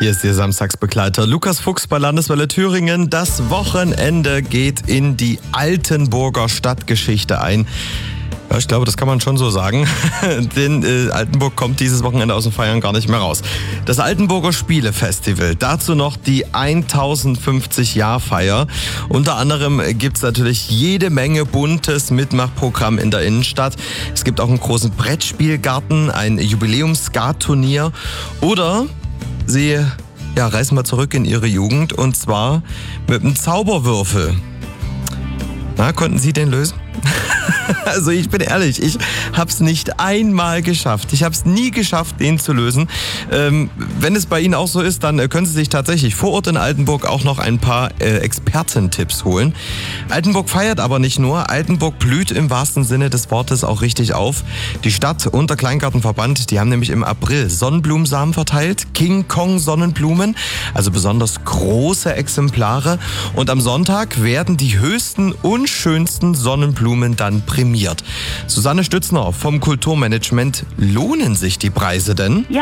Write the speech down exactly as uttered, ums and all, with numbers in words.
Hier ist Ihr Samstagsbegleiter Lukas Fuchs bei Landeswelle Thüringen. Das Wochenende geht in die Altenburger Stadtgeschichte ein. Ja, ich glaube, das kann man schon so sagen, denn äh, Altenburg kommt dieses Wochenende aus dem Feiern gar nicht mehr raus. Das Altenburger Spielefestival, dazu noch die tausendfünfzig-Jahr-Feier. Unter anderem gibt es natürlich jede Menge buntes Mitmachprogramm in der Innenstadt. Es gibt auch einen großen Brettspielgarten, ein Jubiläums-Skat-Turnier oder Sie ja, reisen mal zurück in Ihre Jugend und zwar mit einem Zauberwürfel. Na, konnten Sie den lösen? Also ich bin ehrlich, ich habe es nicht einmal geschafft. Ich habe es nie geschafft, den zu lösen. Ähm, wenn es bei Ihnen auch so ist, dann äh, können Sie sich tatsächlich vor Ort in Altenburg auch noch ein paar äh, Expertentipps holen. Altenburg feiert aber nicht nur. Altenburg blüht im wahrsten Sinne des Wortes auch richtig auf. Die Stadt und der Kleingartenverband, die haben nämlich im April Sonnenblumensamen verteilt. King Kong Sonnenblumen, also besonders große Exemplare. Und am Sonntag werden die höchsten und schönsten Sonnenblumen dann prämiert. Susanne Stützner vom Kulturmanagement, lohnen sich die Preise denn? Ja,